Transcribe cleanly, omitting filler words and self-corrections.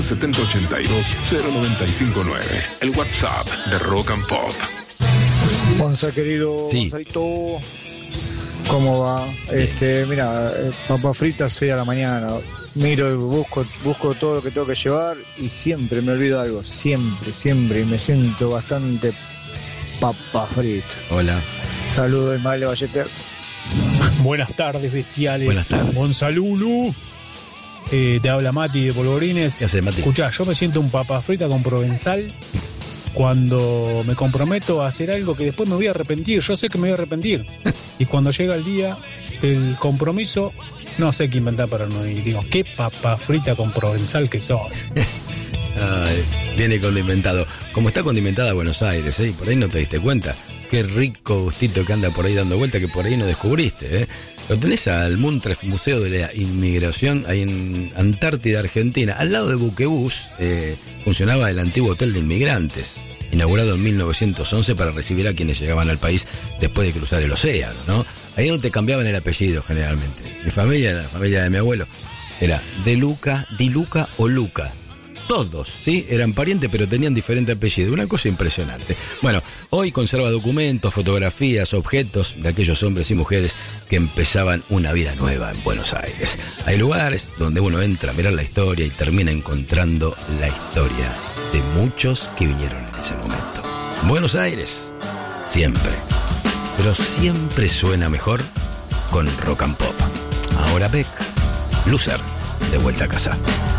7082-0959. El WhatsApp de Rock and Pop. Gonza, querido, Sí. Gonzalito, ¿cómo va? Mira, papas fritas 6 a la mañana. Miro y busco todo lo que tengo que llevar y siempre me olvido algo. Siempre. Y me siento bastante papa frita. Hola. Saludos, Ismael Balleter. Buenas tardes, bestiales. Buenas tardes. Gonzalulu. Te habla Mati de Polvorines. ¿Qué haces, Mati? Escuchá, yo me siento un papa frita con provenzal cuando me comprometo a hacer algo que después me voy a arrepentir. Yo sé que me voy a arrepentir. Y cuando llega el día del compromiso, no sé qué inventar para no ir. Digo, qué papa frita con provenzal que soy. Ay, viene condimentado. Como está condimentada Buenos Aires, ¿eh? Y por ahí no te diste cuenta. Qué rico gustito que anda por ahí dando vuelta, que por ahí no descubriste, ¿eh? Lo tenés al Muntref, Museo de la Inmigración, ahí en Antártida, Argentina. Al lado de Buquebús funcionaba el antiguo hotel de inmigrantes, inaugurado en 1911 para recibir a quienes llegaban al país después de cruzar el océano, ¿no? Ahí donde te cambiaban el apellido generalmente. Mi familia, la familia de mi abuelo, era de Luca, Di Luca o Luca. Todos, ¿sí? Eran parientes, pero tenían diferente apellido. Una cosa impresionante. Bueno, hoy conserva documentos, fotografías, objetos de aquellos hombres y mujeres que empezaban una vida nueva en Buenos Aires. Hay lugares donde uno entra a mirar la historia y termina encontrando la historia de muchos que vinieron en ese momento. Buenos Aires, siempre. Pero siempre suena mejor con Rock and Pop. Ahora Beck, Loser, de vuelta a casa.